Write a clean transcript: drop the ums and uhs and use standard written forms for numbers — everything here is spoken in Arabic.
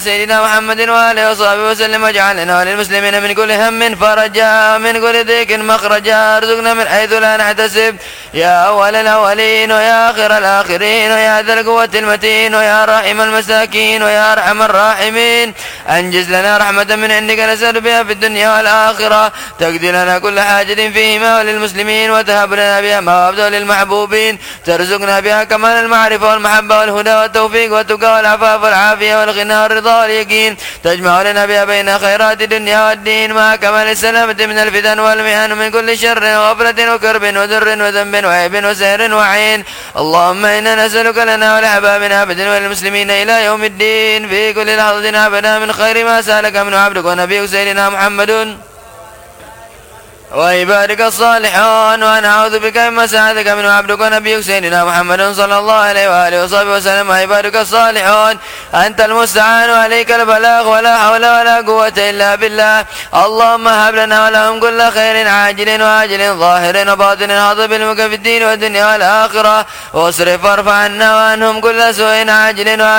سيدنا محمد وآله وصحبه وسلم واجعلنا وللمسلمين من كل هم فرجا من كل ضيق مخرجا ارزقنا من حيث لا نحتسب يا أول الأولين ويا آخر الآخرين ويا ذا القوة المتين ويا راحم المساكين ويا أرحم الراحمين أنجز لنا رحمة من عندك نسأل بها في الدنيا والآخرة تقضي لنا كل حاجة فيهما وللمسلمين وتهب لنا بها ما وابدأ للمحبوبين ترزقنا بها كمال المعرفة والمحبة والهدى والتوفيق والتقى والعفاف والعافية والغنى والرضا واليقين تجمع لنا بها بين خيرات الدنيا والدين مع كمال السلامة من الفتن والمحن ومن كل شر وغفلة وكرب وذر وذنب وعيب وسهر وعين اللهم إنا نسألك لنا ولأحبابنا أبدا وللمسلمين إلى يوم الدين في كل لحظة أبدا من خير ما سألك من عبدك ونبيك سيدنا محمد وعبادك الصالحون وأنا أعوذ بك مما سألك من عبدك ونبيك سيدنا محمد صلى الله عليه وآله وصحبه وسلم وعبادك الصالحون أنت المستعان وعليك البلاغ ولا حول ولا قوة إلا بالله اللهم هب لنا ولهم كل خير عاجل وآجل ظاهر وباطن هاضب المك في الدين والدنيا والآخرة واصرف وارفع عنا وعنهم كل سوء عاجل